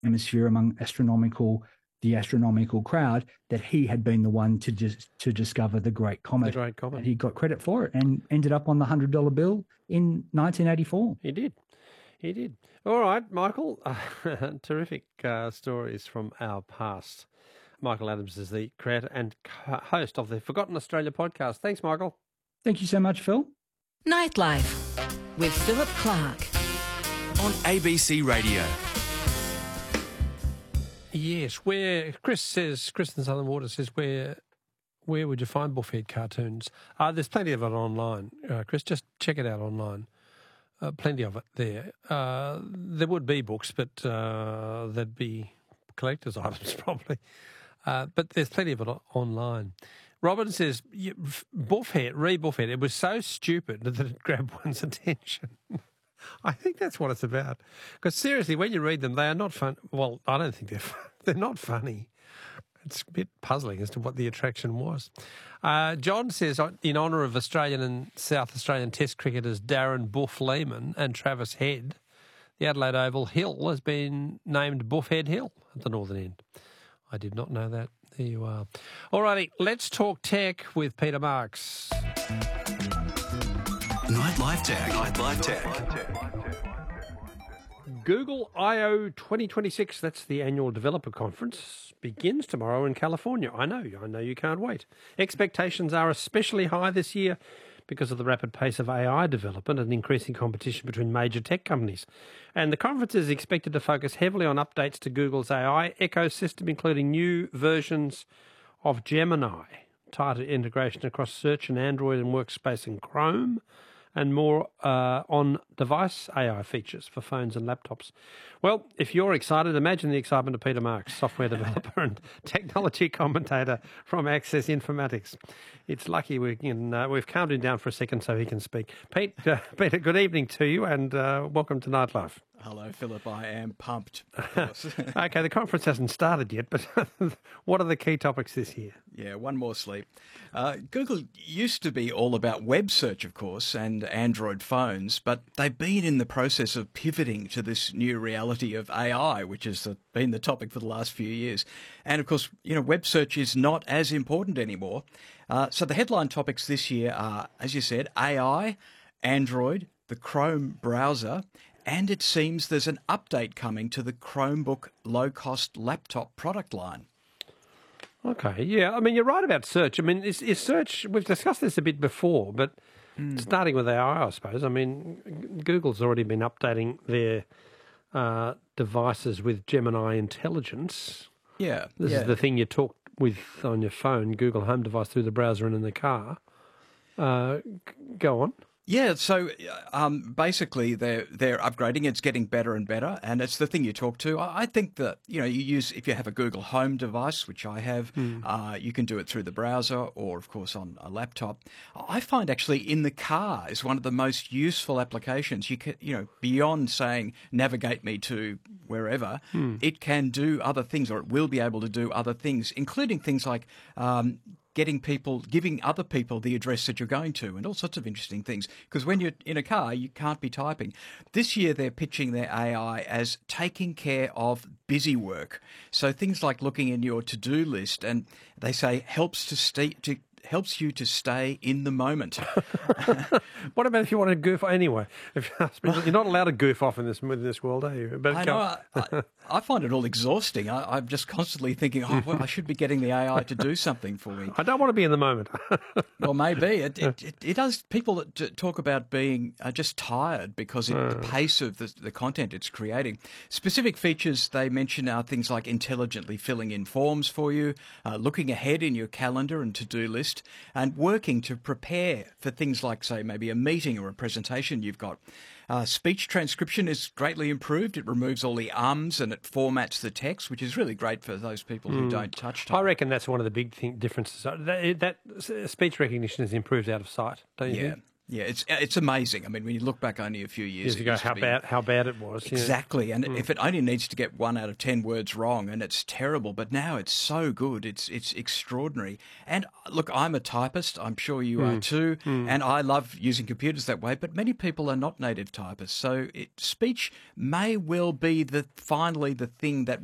hemisphere among the astronomical crowd, that he had been the one to discover the Great Comet. The Great Comet. And he got credit for it and ended up on the $100 bill in 1984. He did. All right, Michael. Terrific stories from our past. Michael Adams is the creator and host of the Forgotten Australia podcast. Thanks, Michael. Thank you so much, Phil. Nightlife with Philip Clark on ABC Radio. Yes, where Chris in Southern Water says, where would you find Buffhead cartoons? There's plenty of it online, Chris. Just check it out online. Plenty of it there. There would be books, but there'd be collector's items probably. But there's plenty of it online. Robin says, Buffhead, it was so stupid that it grabbed one's attention. I think that's what it's about. Because seriously, when you read them, they are not fun. Well, I don't think they're not funny. It's a bit puzzling as to what the attraction was. John says, in honour of Australian and South Australian Test cricketers Darren Buff Lehman and Travis Head, the Adelaide Oval Hill has been named Buffhead Hill at the northern end. I did not know that. There you are. All righty, let's talk tech with Peter Marks. Nightlife Tech. Google I/O 2026, that's the annual developer conference, begins tomorrow in California. I know you can't wait. Expectations are especially high this year because of the rapid pace of AI development and increasing competition between major tech companies. And the conference is expected to focus heavily on updates to Google's AI ecosystem, including new versions of Gemini, tighter integration across Search and Android and Workspace and Chrome, and more on-device AI features for phones and laptops. Well, if you're excited, imagine the excitement of Peter Marks, software developer and technology commentator from Access Informatics. It's lucky we've calmed him down for a second so he can speak. Peter, good evening to you and welcome to Nightlife. Hello, Philip. I am pumped. Okay, the conference hasn't started yet, but what are the key topics this year? Yeah, one more sleep. Google used to be all about web search, of course, and Android phones, but they've been in the process of pivoting to this new reality of AI, which has been the topic for the last few years. And, of course, web search is not as important anymore. So the headline topics this year are, as you said, AI, Android, the Chrome browser, and it seems there's an update coming to the Chromebook low-cost laptop product line. Okay, yeah. I mean, you're right about search. I mean, is search, we've discussed this a bit before, but starting with AI, I suppose. I mean, Google's already been updating their devices with Gemini Intelligence. Yeah. This is the thing you talk with on your phone, Google Home device through the browser and in the car. Go on. Yeah, so basically they're upgrading. It's getting better and better, and it's the thing you talk to. I think that you use, if you have a Google Home device, which I have, you can do it through the browser or, of course, on a laptop. I find actually in the car is one of the most useful applications. You can, beyond saying navigate me to wherever, it can do other things, or it will be able to do other things, including things like giving other people the address that you're going to, and all sorts of interesting things. Because when you're in a car, you can't be typing. This year, they're pitching their AI as taking care of busy work. So things like looking in your to-do list, and they say helps you to stay in the moment. What about if you want to goof anyway? You're not allowed to goof off in this world, are you? But I know. I find it all exhausting. I'm just constantly thinking, I should be getting the AI to do something for me. I don't want to be in the moment. Well, maybe. It does. People that talk about being just tired because the pace of the content it's creating. Specific features they mention are things like intelligently filling in forms for you, looking ahead in your calendar and to-do list, and working to prepare for things like, say, maybe a meeting or a presentation you've got. Speech transcription is greatly improved. It removes all the ums and it formats the text, which is really great for those people who don't touch type. I reckon that's one of the big differences. That speech recognition is improved out of sight, don't you think? Yeah, it's amazing. I mean, when you look back only a few years Years ago, how bad it was. Yeah. Exactly, and if it only needs to get 1 out of 10 words wrong, and it's terrible, but now it's so good, it's extraordinary. And look, I'm a typist. I'm sure you are too, and I love using computers that way. But many people are not native typists, so speech may well be finally the thing that